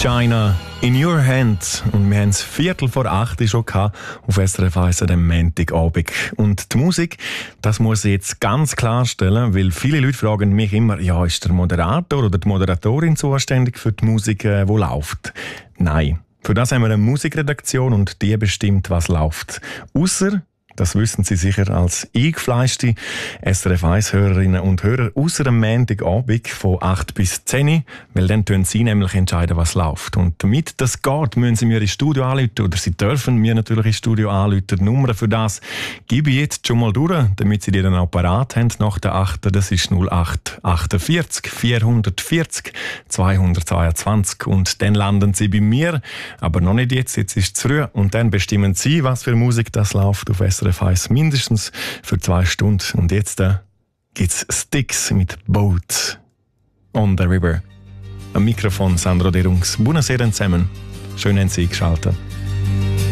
China in your hands. Und wir haben es 7:45 schon gehabt auf SRF 1 am Montagabend. Und die Musik, das muss ich jetzt ganz klarstellen, weil viele Leute fragen mich immer, ja, ist der Moderator oder die Moderatorin zuständig für die Musik, die läuft? Nein. Für das haben wir eine Musikredaktion und die bestimmt, was läuft. Ausser, das wissen Sie sicher als eingefleischte SRF 1-Hörerinnen und Hörer, ausser am Montagabend von 8 bis 10, weil dann können Sie nämlich entscheiden, was läuft. Und damit das geht, müssen Sie mir ins Studio anrufen, oder Sie dürfen mir natürlich ins Studio anrufen. Die Nummer für das gebe ich jetzt schon mal durch, damit Sie die dann auch parat haben nach der 8. Das ist 0848 440 222 und dann landen Sie bei mir, aber noch nicht jetzt ist es zu früh und dann bestimmen Sie, was für Musik das läuft auf SRF 1 mindestens für 2 Stunden. Und jetzt gibt's Styx mit Boat on the River. Am Mikrofon Sandro Derungs. Buonasera zusammen. Schön, haben Sie eingeschaltet.